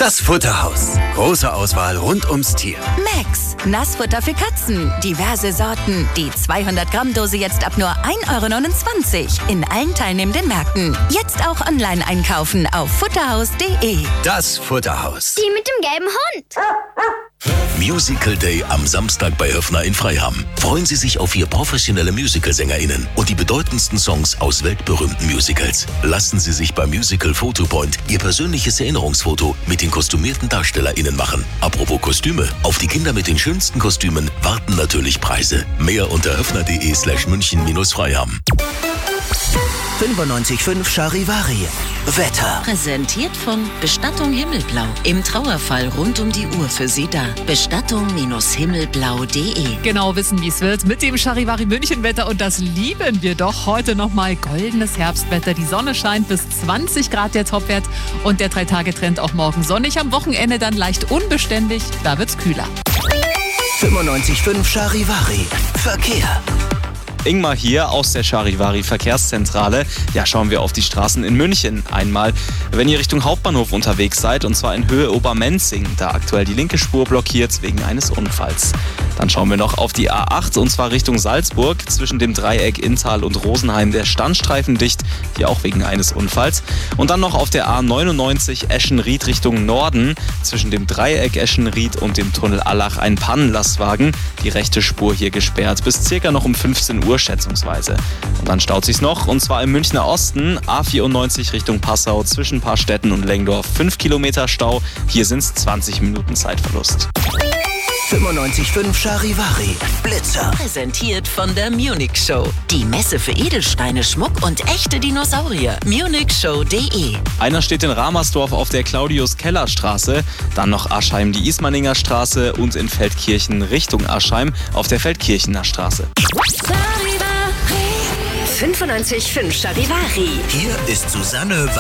Das Futterhaus. Große Auswahl rund ums Tier. Max, Nassfutter für Katzen. Diverse Sorten. Die 200-Gramm-Dose jetzt ab nur 1,29 € in allen teilnehmenden Märkten. Jetzt auch online einkaufen auf futterhaus.de. Das Futterhaus. Die mit dem gelben Hund. Musical Day am Samstag bei Höffner in Freiham. Freuen Sie sich auf 4 professionelle Musical-SängerInnen und die bedeutendsten Songs aus weltberühmten Musicals. Lassen Sie sich beim Musical Photopoint Ihr persönliches Erinnerungsfoto mit den kostümierten DarstellerInnen machen. Apropos Kostüme, auf die Kinder mit den schönsten Kostümen warten natürlich Preise. Mehr unter höffner.de/München-Freiham. 95.5 Charivari. Wetter. Präsentiert von Bestattung Himmelblau. Im Trauerfall rund um die Uhr für Sie da. Bestattung-himmelblau.de. Genau wissen, wie es wird mit dem Charivari München Wetter und das lieben wir doch. Heute nochmal goldenes Herbstwetter. Die Sonne scheint bis 20 Grad der Topwert und der 3-Tage-Trend auch morgen sonnig. Am Wochenende dann leicht unbeständig, da wird's kühler. 95.5 Charivari. Verkehr. Ingmar hier aus der Charivari Verkehrszentrale. Ja, schauen wir auf die Straßen in München einmal. Wenn ihr Richtung Hauptbahnhof unterwegs seid, und zwar in Höhe Obermenzing, da aktuell die linke Spur blockiert wegen eines Unfalls. Dann schauen wir noch auf die A8, und zwar Richtung Salzburg. Zwischen dem Dreieck Inntal und Rosenheim der Standstreifen dicht, hier auch wegen eines Unfalls. Und dann noch auf der A99 Eschenried Richtung Norden. Zwischen dem Dreieck Eschenried und dem Tunnel Allach ein Pannenlastwagen. Die rechte Spur hier gesperrt, bis circa noch um 15 Uhr schätzungsweise. Und dann staut sich's noch, und zwar im Münchner Osten, A94 Richtung Passau, zwischen Paarstetten und Lengdorf 5 Kilometer Stau. Hier sind's 20 Minuten Zeitverlust. 95.5 Charivari. Blitzer. Präsentiert von der Munich Show. Die Messe für Edelsteine, Schmuck und echte Dinosaurier. munichshow.de. Einer steht in Ramersdorf auf der Claudius-Keller-Straße, dann noch Aschheim die Ismaninger Straße und in Feldkirchen Richtung Aschheim auf der Feldkirchener Straße. 95.5 Charivari. Hier ist Susanne